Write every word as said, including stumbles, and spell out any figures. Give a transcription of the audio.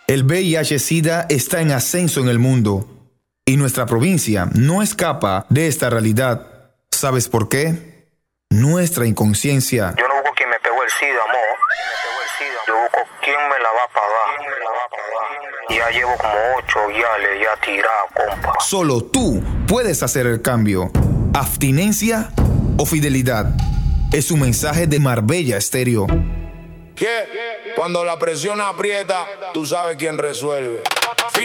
El V I H-Sida está en ascenso en el mundo y nuestra provincia no escapa de esta realidad. ¿Sabes por qué? Nuestra inconsciencia. Yo no busco quien me pegó el SIDA, amor. Quien me pegó el SIDA. Yo busco quién me la va a pagar. ¿Quién me la va a pagar? Ya llevo como ocho viales ya tirado, compa. Solo tú puedes hacer el cambio. Abstinencia o fidelidad. Es un mensaje de Marbella Estéreo. ¿Qué? Cuando la presión aprieta, tú sabes quién resuelve.